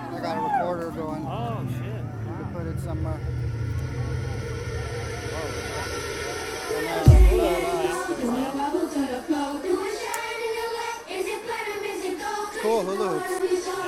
I got a recorder going. Oh shit! You could Wow. put it somewhere. Cool But, little master sound. it's cool, hula hoops.